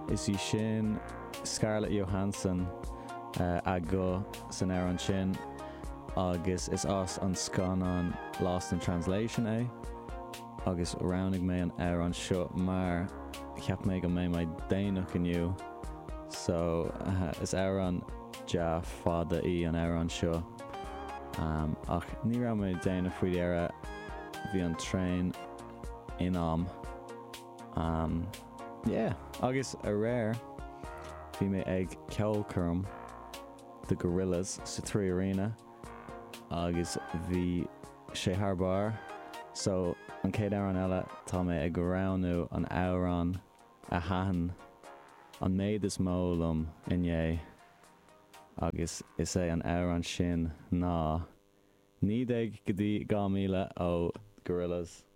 is í sin Scarlett Johansson a go san an sin agus is as an scanán Lost in Translation agus rounding mé an an seo mar ceap mé go mé mai déanach aniu so is an ja fada í an an seo ach ní ra mé déanach faoi éire bhí an train in agus a réir bhí mé ag ceolcurm the Gorillas sa trí arena agus bhí sé thar so an céad an eile tá mé ag go ránú an áran a thaithin an méid is mólum inné agus is é an áran sin ná ní ag go dtí 2,000 ó Gorillas